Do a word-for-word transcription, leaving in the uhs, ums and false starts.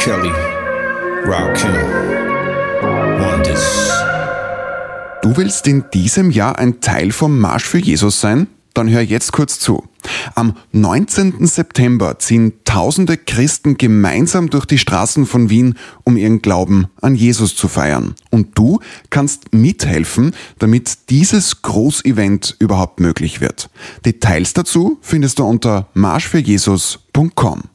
Kelly, Rakim, Wonders. Du willst in diesem Jahr ein Teil vom Marsch für Jesus sein? Dann hör jetzt kurz zu. Am neunzehnten September ziehen tausende Christen gemeinsam durch die Straßen von Wien, um ihren Glauben an Jesus zu feiern. Und du kannst mithelfen, damit dieses Großevent überhaupt möglich wird. Details dazu findest du unter marsch für jesus punkt com.